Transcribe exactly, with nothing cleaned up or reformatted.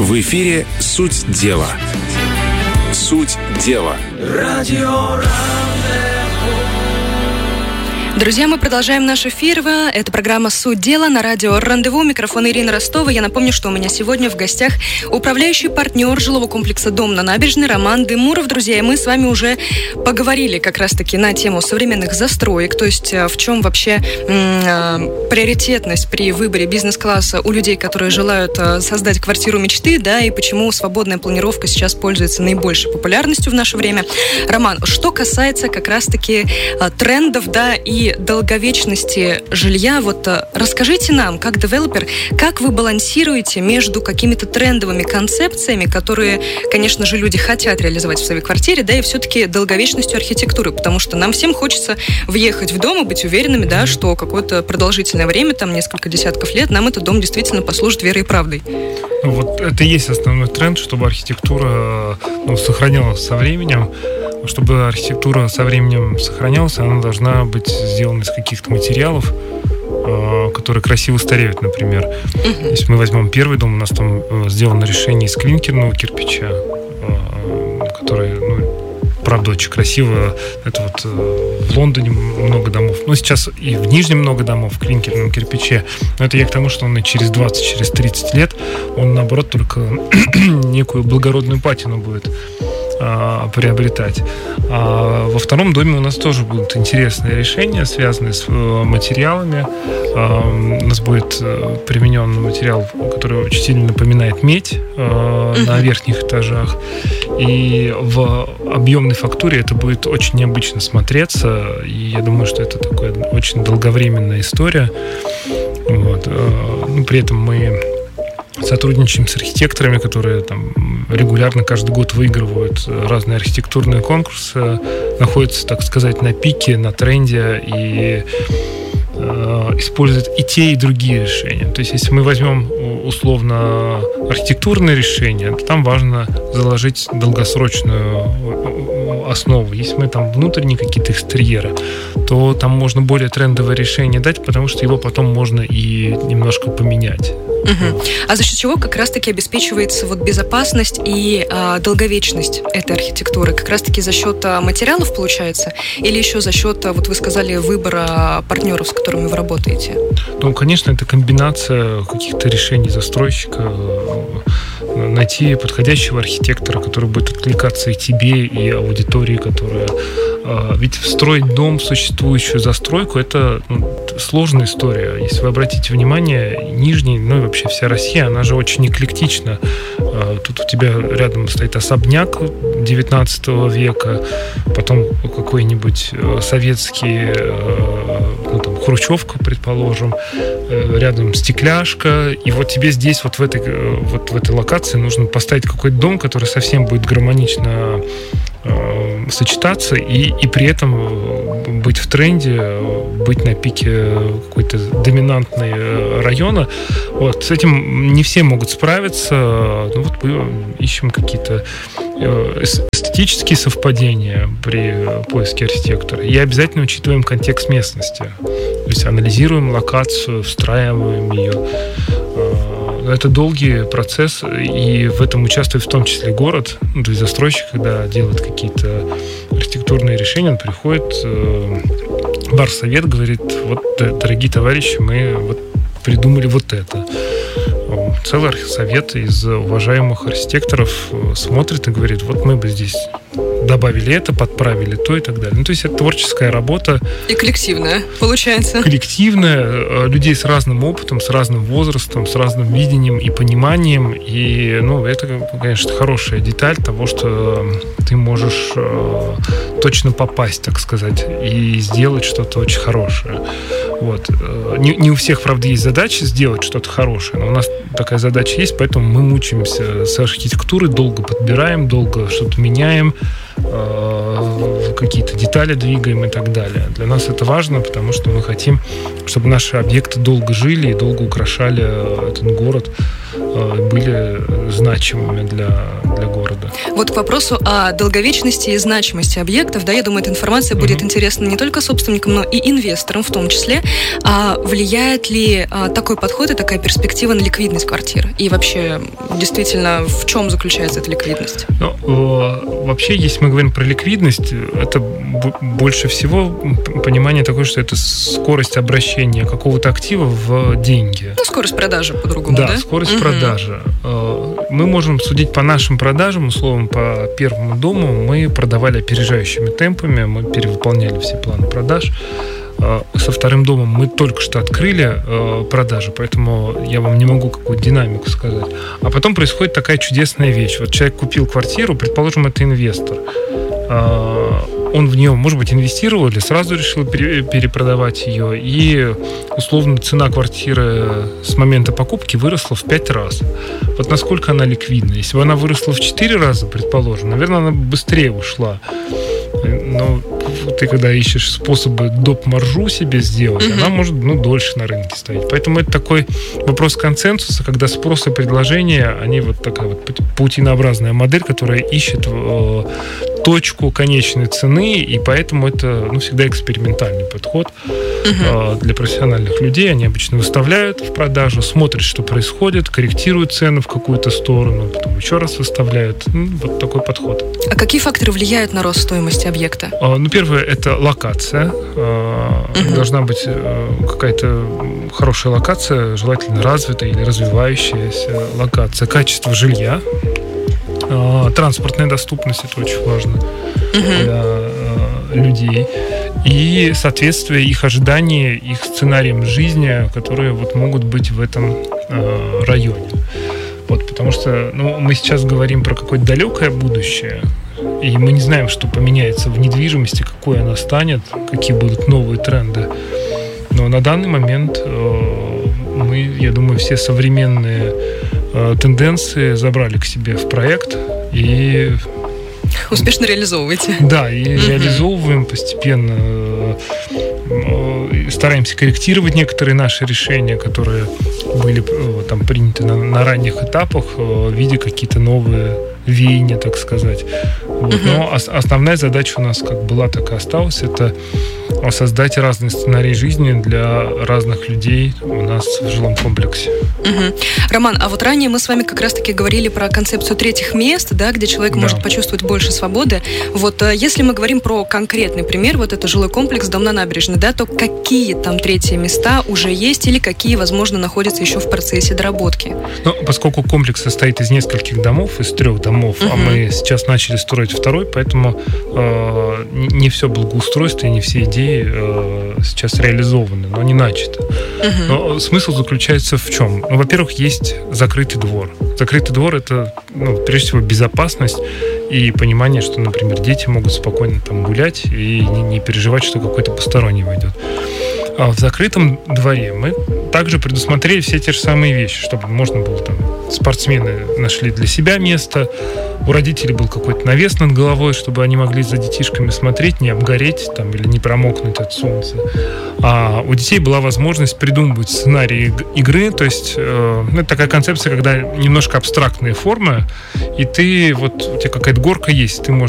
В эфире «Суть дела». Суть дела. Радио Друзья, мы продолжаем наш эфир. Это программа «Суть дела» на радио «Рандеву». Микрофон Ирина Ростова. Я напомню, что у меня сегодня в гостях управляющий партнер жилого комплекса «Дом» на набережной Роман Дымуров. Друзья, и мы с вами уже поговорили как раз-таки на тему современных застроек, то есть в чем вообще м- приоритетность при выборе бизнес-класса у людей, которые желают создать квартиру мечты, да, и почему свободная планировка сейчас пользуется наибольшей популярностью в наше время. Роман, что касается как раз-таки трендов, да, и долговечности жилья, вот расскажите нам, как девелопер, как вы балансируете между какими-то трендовыми концепциями, которые, конечно же, люди хотят реализовать в своей квартире, да, и все-таки долговечностью архитектуры, потому что нам всем хочется въехать в дом и быть уверенными, да, что какое-то продолжительное время, там несколько десятков лет, нам этот дом действительно послужит верой и правдой. Ну, вот это и есть основной тренд, чтобы архитектура, ну, сохранялась со временем. Чтобы архитектура со временем сохранялась, она должна быть сделана из каких-то материалов, которые красиво стареют, например. Uh-huh. Если мы возьмем первый дом, у нас там сделано решение из клинкерного кирпича, который, ну, правда, очень красиво. Это вот в Лондоне много домов. Ну, сейчас и в Нижнем много домов в клинкерном кирпиче. Но это я к тому, что он и через двадцать, через тридцать лет, он, наоборот, только некую благородную патину будет приобретать. А во втором доме у нас тоже будут интересные решения, связанные с материалами. У нас будет применен материал, который очень сильно напоминает медь uh-huh. на верхних этажах. И в объемной фактуре это будет очень необычно смотреться. И я думаю, что это такая очень долговременная история. Вот. Ну, при этом мы сотрудничаем с архитекторами, которые там регулярно каждый год выигрывают разные архитектурные конкурсы, находятся, так сказать, на пике, на тренде и э, используют и те, и другие решения. То есть, если мы возьмем условно архитектурные решения, то там важно заложить долгосрочную основу. Если мы там внутренние какие-то экстерьеры, то там можно более трендовое решение дать, потому что его потом можно и немножко поменять. Угу. А за счет чего как раз-таки обеспечивается вот безопасность и э, долговечность этой архитектуры? Как раз-таки за счет э, материалов, получается? Или еще за счет, вот вы сказали, выбора партнеров, с которыми вы работаете? Ну, конечно, это комбинация каких-то решений застройщика, найти подходящего архитектора, который будет откликаться и тебе, и аудитории, которая... Ведь встроить дом в существующую застройку — это, ну, сложная история. Если вы обратите внимание, Нижний, ну и вообще вся Россия, она же очень эклектична. Тут у тебя рядом стоит особняк девятнадцатого века, потом какой-нибудь советский, ну, там, хрущевка, предположим, рядом стекляшка, и вот тебе здесь, вот в этой, вот в этой локации нужно поставить какой-то дом, который совсем будет гармонично сочетаться и, и при этом быть в тренде, быть на пике какой-то доминантной района. Вот. С этим не все могут справиться. Ну, вот мы ищем какие-то эстетические совпадения при поиске архитектора. И обязательно учитываем контекст местности. То есть анализируем локацию, встраиваем ее. Это долгий процесс, и в этом участвует в том числе город. Ну, то есть застройщик, когда делает какие-то архитектурные решения, он приходит в архсовет, говорит: вот, дорогие товарищи, мы вот придумали вот это. Целый архсовет из уважаемых архитекторов смотрит и говорит: вот мы бы здесь добавили это, подправили то и так далее. Ну, то есть это творческая работа. И коллективная, получается. Коллективная, людей с разным опытом, с разным возрастом, с разным видением и пониманием. И, ну, это, конечно, хорошая деталь того, что ты можешь э, точно попасть, так сказать, и сделать что-то очень хорошее. Вот. Не, не у всех, правда, есть задача сделать что-то хорошее, но у нас такая задача есть, поэтому мы мучаемся с архитектурой, долго подбираем, долго что-то меняем, какие-то детали двигаем и так далее. Для нас это важно, потому что мы хотим, чтобы наши объекты долго жили и долго украшали этот город, были значимыми для, для города. Вот к вопросу о долговечности и значимости объектов, да, я думаю, эта информация будет mm-hmm. интересна не только собственникам, но и инвесторам в том числе. А влияет ли а, такой подход и такая перспектива на ликвидность квартир? И вообще, действительно, в чем заключается эта ликвидность? Ну, вообще, если мы говорим про ликвидность, это больше всего понимание такое, что это скорость обращения какого-то актива в деньги. Ну, скорость продажи, по-другому, да? Да, скорость угу. продажи. Мы можем судить по нашим продажам, условно, по первому дому. Мы продавали опережающими темпами, мы перевыполняли все планы продаж. Со вторым домом мы только что открыли э, продажи, поэтому я вам не могу какую-то динамику сказать. А потом происходит такая чудесная вещь. Вот человек купил квартиру, предположим, это инвестор. Э, он в нее, может быть, инвестировал или сразу решил пере- перепродавать ее. И, условно, цена квартиры с момента покупки выросла в пять раз. Вот насколько она ликвидна. Если бы она выросла в четыре раза, предположим, наверное, она быстрее ушла. Но ты когда ищешь способы доп-маржу себе сделать, mm-hmm. она может ну, дольше на рынке стоять. Поэтому это такой вопрос консенсуса, когда спрос и предложение, они вот такая вот паутинообразная модель, которая ищет э, точку конечной цены, и поэтому это ну, всегда экспериментальный подход mm-hmm. э, для профессиональных людей. Они обычно выставляют в продажу, смотрят, что происходит, корректируют цену в какую-то сторону, потом еще раз выставляют. Ну, вот такой подход. А какие факторы влияют на рост стоимости объекта? Э, ну, первое, это локация. Э, mm-hmm. Должна быть э, какая-то хорошая локация, желательно развитая или развивающаяся локация. Качество жилья. Транспортная доступность, это очень важно uh-huh. для э, людей. И соответствие их ожиданий, их сценариям жизни, которые вот могут быть в этом э, районе. Вот, потому что ну, мы сейчас говорим про какое-то далекое будущее, и мы не знаем, что поменяется в недвижимости, какой она станет, какие будут новые тренды. Но на данный момент э, мы, я думаю, все современные тенденции забрали к себе в проект и успешно реализовываете. Да, и mm-hmm. реализовываем постепенно, стараемся корректировать некоторые наши решения, которые были там приняты на, на ранних этапах, видя какие-то новые веяния, так сказать. Вот. Mm-hmm. Но ос- основная задача у нас как была, так и осталась, это создать разные сценарии жизни для разных людей у нас в жилом комплексе. Угу. Роман, а вот ранее мы с вами как раз-таки говорили про концепцию третьих мест, да, где человек да. может почувствовать больше свободы. Вот если мы говорим про конкретный пример, вот это жилой комплекс «Дом на набережной», да, то какие там третьи места уже есть или какие, возможно, находятся еще в процессе доработки? Ну, поскольку комплекс состоит из нескольких домов, из трех домов, угу. а мы сейчас начали строить второй, поэтому э, не все благоустройство и не все идеи сейчас реализованы, но не начаты. Uh-huh. Но смысл заключается в чем? Ну, во-первых, есть закрытый двор. Закрытый двор — это, ну, прежде всего, безопасность и понимание, что, например, дети могут спокойно там гулять и не, не переживать, что какой-то посторонний войдет. А в закрытом дворе мы также предусмотрели все те же самые вещи, чтобы можно было там, спортсмены нашли для себя место, у родителей был какой-то навес над головой, чтобы они могли за детишками смотреть, не обгореть там, или не промокнуть от солнца. А у детей была возможность придумывать сценарии игры, то есть э, это такая концепция, когда немножко абстрактные формы, и ты, вот у тебя какая-то горка есть, ты можешь